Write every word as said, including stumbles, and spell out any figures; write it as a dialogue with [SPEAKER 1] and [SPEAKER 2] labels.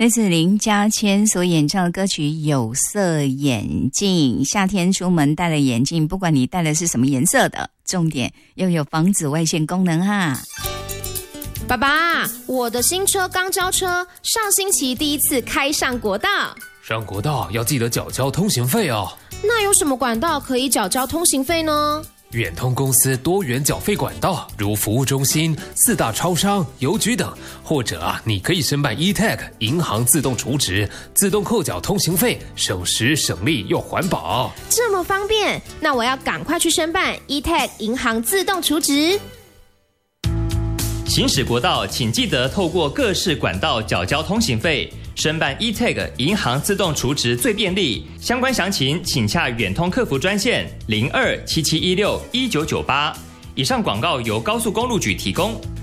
[SPEAKER 1] 来自林嘉谦所演唱的歌曲《有色眼镜》。夏天出门戴了眼镜，不管你戴的是什么颜色的，重点又有防紫外线功能哈。
[SPEAKER 2] 爸爸，我的新车刚交车，上星期第一次开上国道。
[SPEAKER 3] 上国道要记得缴交通行费哦。
[SPEAKER 2] 那有什么管道可以缴交通行费呢？
[SPEAKER 3] 远通公司多元缴费管道，如服务中心、四大超商、邮局等，或者啊，你可以申办 E T A G 银行自动储值，自动扣缴通行费，省时省力又环保。
[SPEAKER 2] 这么方便，那我要赶快去申办 E T A G 银行自动储值。
[SPEAKER 4] 行驶国道，请记得透过各式管道缴交通行费。申办 E T A G 银行自动储值最便利，相关详情请洽远通客服专线零二七七一六一九九八。以上广告由高速公路局提供。